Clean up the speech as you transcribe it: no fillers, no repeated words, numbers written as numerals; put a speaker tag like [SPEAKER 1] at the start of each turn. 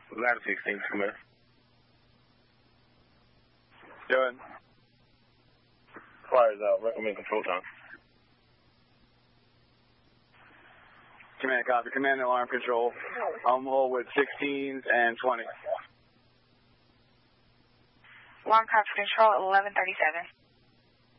[SPEAKER 1] Ladder 16, command.
[SPEAKER 2] Go ahead.
[SPEAKER 1] Fires out. Recommend control time.
[SPEAKER 2] Command, copy. Command alarm control. I'm all with 16s and 20.
[SPEAKER 3] Alarm copy control at 1137.